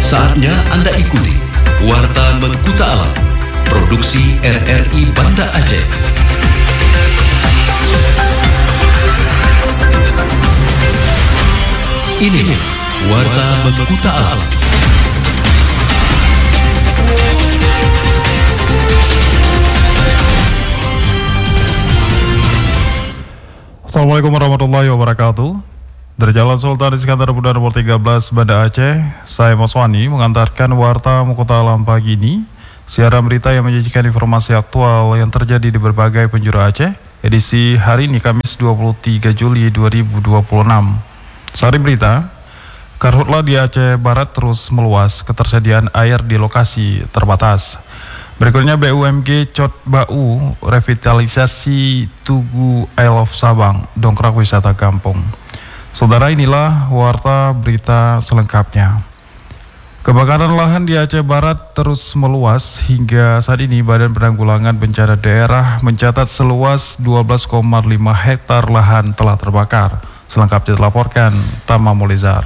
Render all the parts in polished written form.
Saatnya Anda ikuti Warta Mengkuta Alam, produksi RRI Banda Aceh. Ini Warta Mengkuta Alam. Assalamualaikum warahmatullahi wabarakatuh. Dari Jalan Sultan Iskandar Muda nomor 13 Banda Aceh, saya Mas Wani mengantarkan Warta Mengkuta Alam pagi ini. Siaran berita yang menyajikan informasi aktual yang terjadi di berbagai penjuru Aceh. Edisi hari ini Kamis 23 Juli 2026. Sari berita, karhutla di Aceh Barat terus meluas, ketersediaan air di lokasi terbatas. Berikutnya BUMG Cot Bau, revitalisasi Tugu I Love Sabang, dongkrak wisata kampung. Saudara, inilah warta berita selengkapnya. Kebakaran lahan di Aceh Barat terus meluas. Hingga saat ini Badan Penanggulangan Bencana Daerah mencatat seluas 12,5 hektar lahan telah terbakar. Selengkapnya dilaporkan Tama Molizar.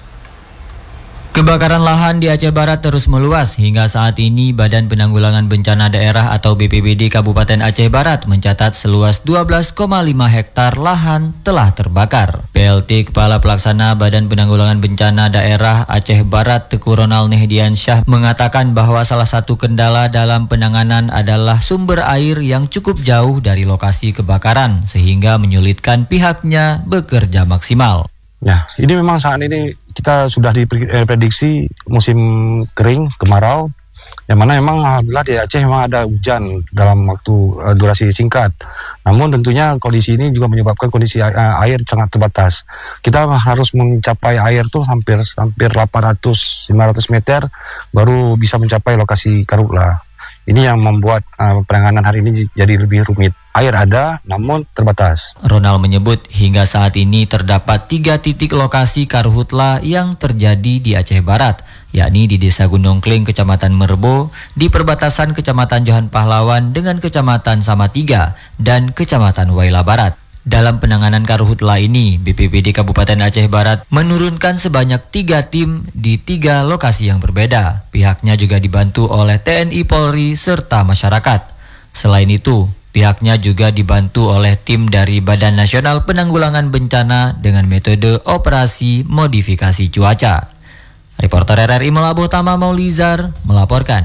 Kebakaran lahan di Aceh Barat terus meluas. Hingga saat ini Badan Penanggulangan Bencana Daerah atau BPBD Kabupaten Aceh Barat mencatat seluas 12,5 hektar lahan telah terbakar. PLT Kepala Pelaksana Badan Penanggulangan Bencana Daerah Aceh Barat Teku Ronald Nehdiansyah mengatakan bahwa salah satu kendala dalam penanganan adalah sumber air yang cukup jauh dari lokasi kebakaran sehingga menyulitkan pihaknya bekerja maksimal. Ya, ini memang saat ini kita sudah diprediksi musim kering, kemarau, yang mana memang alhamdulillah di Aceh memang ada hujan dalam waktu durasi singkat. Namun tentunya kondisi ini juga menyebabkan kondisi air sangat terbatas. Kita harus mencapai air tuh hampir 800-500 meter baru bisa mencapai lokasi karhutla. Ini yang membuat penanganan hari ini jadi lebih rumit. Air ada, namun terbatas. Ronald menyebut hingga saat ini terdapat 3 titik lokasi karhutla yang terjadi di Aceh Barat, yakni di Desa Gunung Kling, Kecamatan Merbo, di perbatasan Kecamatan Johan Pahlawan dengan Kecamatan Samatiga, dan Kecamatan Waila Barat. Dalam penanganan karhutla ini, BPBD Kabupaten Aceh Barat menurunkan sebanyak 3 tim di 3 lokasi yang berbeda. Pihaknya juga dibantu oleh TNI Polri serta masyarakat. Selain itu, pihaknya juga dibantu oleh tim dari Badan Nasional Penanggulangan Bencana dengan metode operasi modifikasi cuaca. Reporter RRI Melabuh Tama Maulizar melaporkan.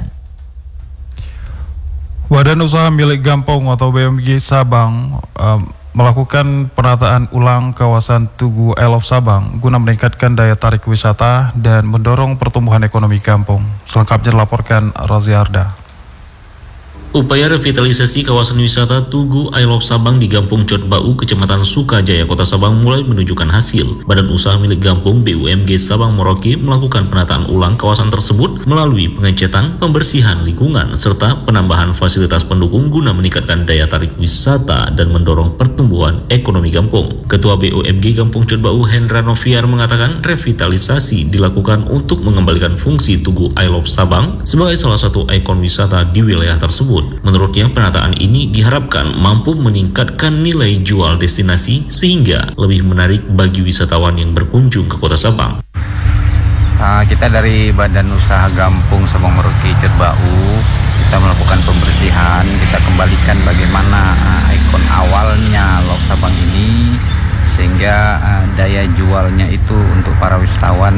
Badan Usaha Milik Gampong atau BUMG Sabang melakukan penataan ulang kawasan Tugu I Love Sabang guna meningkatkan daya tarik wisata dan mendorong pertumbuhan ekonomi kampung. Selengkapnya dilaporkan Razia Arda. Upaya revitalisasi kawasan wisata Tugu I Love Sabang di Gampung Cot Bau, Kecamatan Sukajaya, Kota Sabang mulai menunjukkan hasil. Badan Usaha Milik Gampung BUMG Sabang Merauke melakukan penataan ulang kawasan tersebut melalui pengecetan, pembersihan lingkungan, serta penambahan fasilitas pendukung guna meningkatkan daya tarik wisata dan mendorong pertumbuhan ekonomi kampung. Ketua BUMG Gampung Cot Bau Hendra Noviar mengatakan revitalisasi dilakukan untuk mengembalikan fungsi Tugu I Love Sabang sebagai salah satu ikon wisata di wilayah tersebut. Menurutnya, penataan ini diharapkan mampu meningkatkan nilai jual destinasi sehingga lebih menarik bagi wisatawan yang berkunjung ke Kota Sabang. Kita dari Badan Usaha Gampung Sabang Merauke Cot Bau, kita melakukan pembersihan, kita kembalikan bagaimana ikon awalnya Love Sabang ini sehingga daya jualnya itu untuk para wisatawan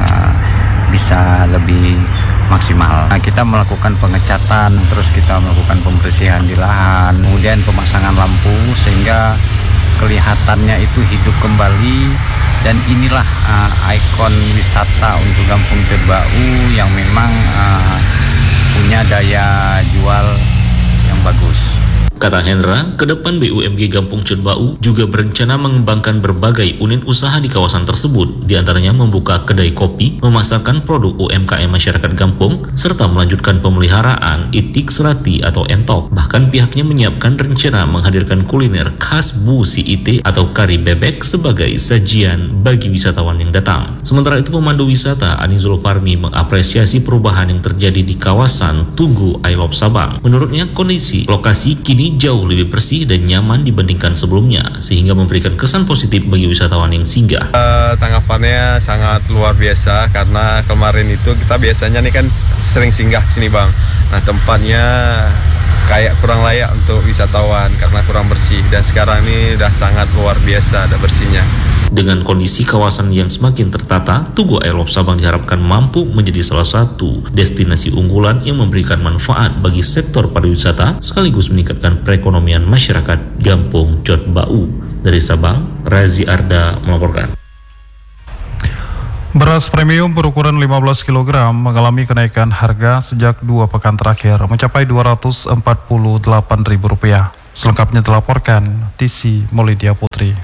bisa lebih maksimal. Kita melakukan pengecatan, terus kita melakukan pembersihan di lahan, kemudian pemasangan lampu sehingga kelihatannya itu hidup kembali. Dan inilah ikon wisata untuk Gampung Cot Bau yang memang punya daya jual yang bagus. Kata Hendra, ke depan BUMG Gampung Cot Bau juga berencana mengembangkan berbagai unit usaha di kawasan tersebut, diantaranya membuka kedai kopi, memasarkan produk UMKM masyarakat Gampung, serta melanjutkan pemeliharaan itik serati atau entok. Bahkan pihaknya menyiapkan rencana menghadirkan kuliner khas Bu CIT atau kari bebek sebagai sajian bagi wisatawan yang datang. Sementara itu, pemandu wisata Ani Zulfarmi mengapresiasi perubahan yang terjadi di kawasan Tugu I Love Sabang. Menurutnya, kondisi lokasi kini ini jauh lebih bersih dan nyaman dibandingkan sebelumnya, sehingga memberikan kesan positif bagi wisatawan yang singgah. Tanggapannya sangat luar biasa karena kemarin itu kita biasanya nih kan sering singgah sini Bang. Nah tempatnya kayak kurang layak untuk wisatawan karena kurang bersih, dan sekarang ini udah sangat luar biasa ada bersihnya. Dengan kondisi kawasan yang semakin tertata, Tugu Airlove Sabang diharapkan mampu menjadi salah satu destinasi unggulan yang memberikan manfaat bagi sektor pariwisata sekaligus meningkatkan perekonomian masyarakat Gampong Cot Bau. Dari Sabang, Razi Arda melaporkan. Beras premium berukuran 15 kg mengalami kenaikan harga sejak 2 pekan terakhir mencapai Rp248.000. Selengkapnya dilaporkan Tisi Molidia Putri.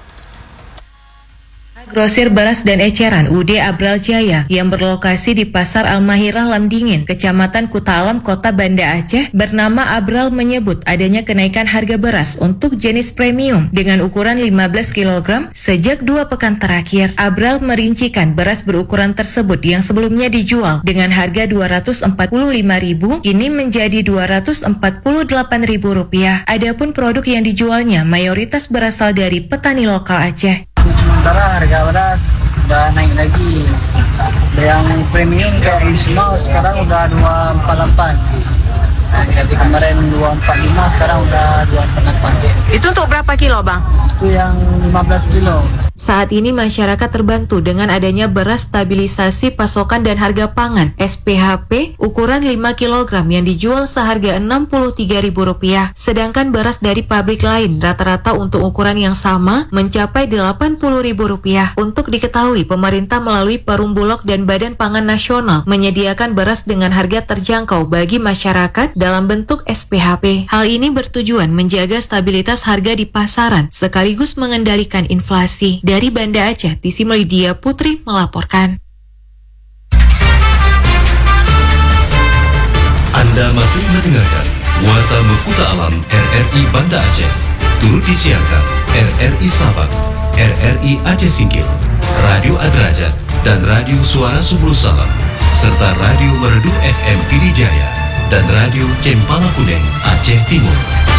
Grosir beras dan eceran UD Abral Jaya yang berlokasi di Pasar Al-Mahirah Lamdingin, Kecamatan Kuta Alam, Kota Banda Aceh, bernama Abral menyebut adanya kenaikan harga beras untuk jenis premium dengan ukuran 15 kg sejak 2 pekan terakhir. Abral merincikan beras berukuran tersebut yang sebelumnya dijual dengan harga Rp245.000 kini menjadi Rp248.000. Adapun produk yang dijualnya mayoritas berasal dari petani lokal Aceh. Sementara harga beras udah naik lagi. Yang premium kayak ini semua sekarang udah 248. Nah, jadi kemarin 245, sekarang udah 248. Itu untuk berapa kilo, Bang? Itu yang 15 kilo. Saat ini masyarakat terbantu dengan adanya beras stabilisasi pasokan dan harga pangan SPHP ukuran 5 kg yang dijual seharga Rp63.000. Sedangkan beras dari pabrik lain rata-rata untuk ukuran yang sama mencapai Rp80.000. Untuk diketahui, pemerintah melalui Perum Bulog dan Badan Pangan Nasional menyediakan beras dengan harga terjangkau bagi masyarakat dalam bentuk SPHP. Hal ini bertujuan menjaga stabilitas harga di pasaran sekaligus mengendalikan inflasi. Dari Banda Aceh, Tisi Molidia Putri melaporkan. Anda masih mendengarkan Warta Kuta Alam RRI Banda Aceh. Turut disiarkan RRI Sabang, RRI Aceh Singkil, Radio Adrajat, dan Radio Suara Subul Salam, serta Radio Merdu FM Pidijaya dan Radio Cempala Kuning Aceh Timur.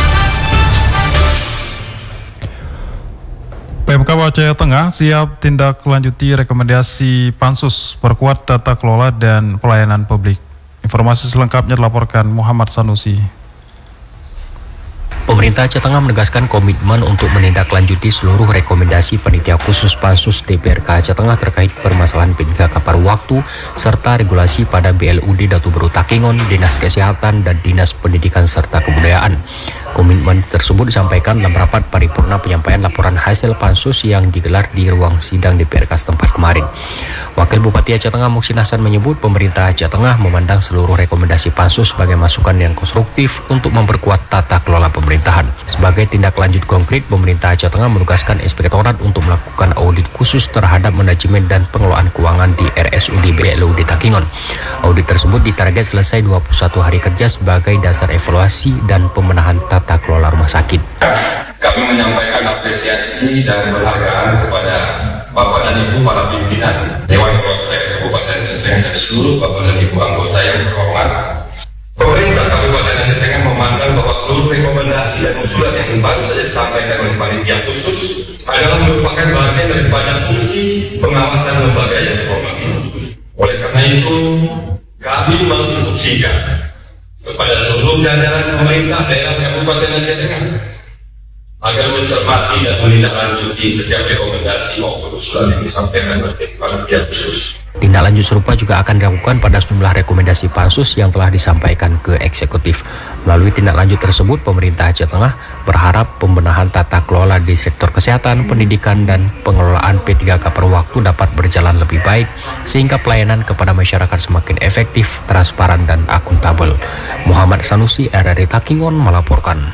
PMK Aceh Tengah siap tindak lanjuti rekomendasi Pansus perkuat tata kelola dan pelayanan publik. Informasi selengkapnya dilaporkan Muhammad Sanusi. Pemerintah Aceh Tengah menegaskan komitmen untuk menindaklanjuti seluruh rekomendasi panitia khusus Pansus DPRK Aceh Tengah terkait permasalahan P3K paruh waktu serta regulasi pada BLUD Datu Beru Takengon, Dinas Kesehatan dan Dinas Pendidikan serta Kebudayaan. Komitmen tersebut disampaikan dalam rapat paripurna penyampaian laporan hasil Pansus yang digelar di ruang sidang DPRK setempat kemarin. Wakil Bupati Aceh Tengah Muhsin Hasan menyebut pemerintah Aceh Tengah memandang seluruh rekomendasi Pansus sebagai masukan yang konstruktif untuk memperkuat tata kelola pemerintahan. Sebagai tindak lanjut konkret, pemerintah Aceh Tengah menugaskan Inspektorat untuk melakukan audit khusus terhadap manajemen dan pengelolaan keuangan di RSUD BLUD Takengon. Audit tersebut ditarget selesai 21 hari kerja sebagai dasar evaluasi dan pembenahan tata kelola rumah sakit. Kami menyampaikan apresiasi dan penghargaan kepada Bapak dan Ibu para pimpinan Dewan Perwakilan Kabupaten Aceh Tengah dan seluruh Bapak dan Ibu anggota yang terhormat. Pemerintah Kabupaten Aceh Tengah memandang bahwa seluruh rekomendasi dan usulan yang baru saja disampaikan oleh panitia khusus adalah merupakan bagian daripada fungsi pengawasan lembaga yang dihormati. Oleh karena itu, kami menginstruksikan kepada seluruh jajaran pemerintah daerah Kabupaten Aceh Tengah agar mencermati dan menindaklanjuti setiap rekomendasi maupun usulan yang disampaikan oleh panitia khusus. Tindak lanjut serupa juga akan dilakukan pada sejumlah rekomendasi Pansus yang telah disampaikan ke eksekutif. Melalui tindak lanjut tersebut, pemerintah Aceh Tengah berharap pembenahan tata kelola di sektor kesehatan, pendidikan, dan pengelolaan P3K per waktu dapat berjalan lebih baik sehingga pelayanan kepada masyarakat semakin efektif, transparan, dan akuntabel. Muhammad Sanusi, RRI Takengon melaporkan.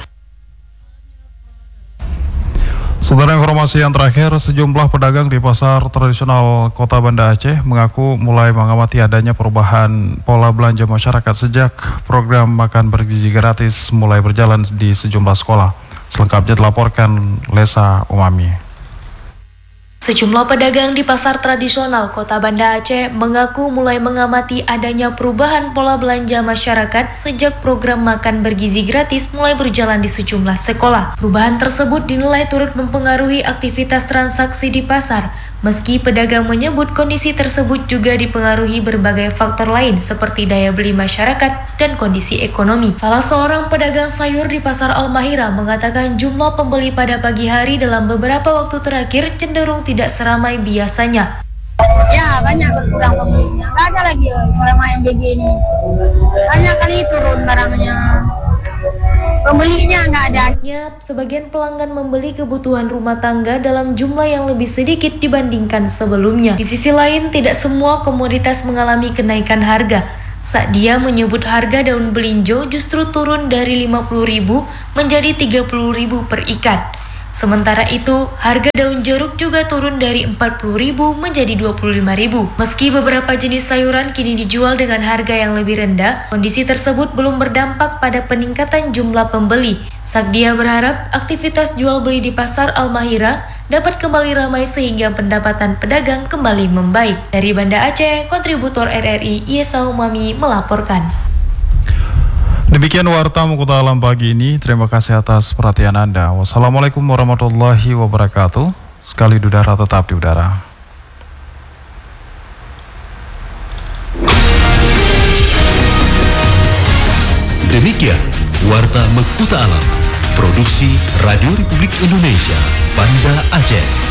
Saudara, informasi yang terakhir, sejumlah pedagang di pasar tradisional Kota Banda Aceh mengaku mulai mengamati adanya perubahan pola belanja masyarakat sejak program makan bergizi gratis mulai berjalan di sejumlah sekolah. Selengkapnya dilaporkan Lesa Umami. Sejumlah pedagang di pasar tradisional Kota Banda Aceh mengaku mulai mengamati adanya perubahan pola belanja masyarakat sejak program makan bergizi gratis mulai berjalan di sejumlah sekolah. Perubahan tersebut dinilai turut mempengaruhi aktivitas transaksi di pasar. Meski pedagang menyebut kondisi tersebut juga dipengaruhi berbagai faktor lain seperti daya beli masyarakat dan kondisi ekonomi. Salah seorang pedagang sayur di Pasar Al-Mahira mengatakan jumlah pembeli pada pagi hari dalam beberapa waktu terakhir cenderung tidak seramai biasanya. Ya, banyak berkurang pembelinya. Nggak ada lagi selama MBG ini. Banyak kali turun barangnya. Pembelinya nggak ada. Sebagian pelanggan membeli kebutuhan rumah tangga dalam jumlah yang lebih sedikit dibandingkan sebelumnya. Di sisi lain, tidak semua komoditas mengalami kenaikan harga. Sadia menyebut harga daun belinjo justru turun dari 50.000 menjadi 30.000 per ikat. Sementara itu, harga daun jeruk juga turun dari 40.000 menjadi 25.000. Meski beberapa jenis sayuran kini dijual dengan harga yang lebih rendah, kondisi tersebut belum berdampak pada peningkatan jumlah pembeli. Sadia berharap aktivitas jual beli di Pasar Al-Mahira dapat kembali ramai sehingga pendapatan pedagang kembali membaik. Dari Banda Aceh, kontributor RRI Yesa Umami melaporkan. Demikian Warta Mukuta Alam pagi ini. Terima kasih atas perhatian Anda. Wassalamualaikum warahmatullahi wabarakatuh. Sekali di udara tetap di udara. Demikian Warta Mukuta Alam, produksi Radio Republik Indonesia, Banda Aceh.